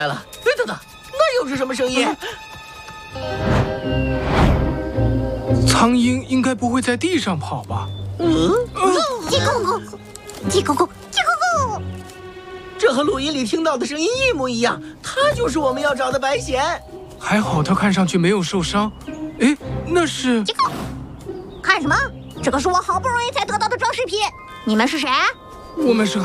来了！哎，等等，那又是什么声音？ 苍鹰应该不会在地上跑吧？ 叽咕咕，叽咕咕，叽咕咕。 这和录音里听到的声音一模一样，它就是我们要找的白藓。 还好它看上去没有受伤。哎，那是…… 叽咕！看什么？这个是我好不容易才得到的装饰品。你们是谁？ 我们是。